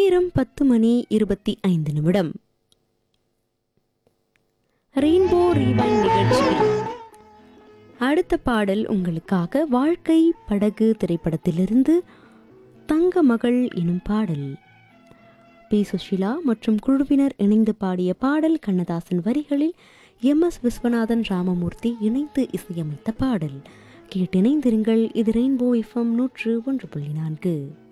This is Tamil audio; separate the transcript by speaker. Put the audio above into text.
Speaker 1: நேரம் 10:25. ரெயின்போ ரீவைண்ட் நிகழ்ச்சியில் அடுத்த பாடல் உங்களுக்காக வாழ்க்கை படகு திரைப்படத்திலிருந்து தங்க மகள் எனும் பாடல். பி. சுஷீலா மற்றும் குழுவினர் இணைந்து பாடிய பாடல். கண்ணதாசன் வரிகளில் MS விஸ்வநாதன் ராமமூர்த்தி இணைந்து இசையமைத்த பாடல். கேட்டிணைந்திருங்கள். இது ரெயின்போ FM 101.4.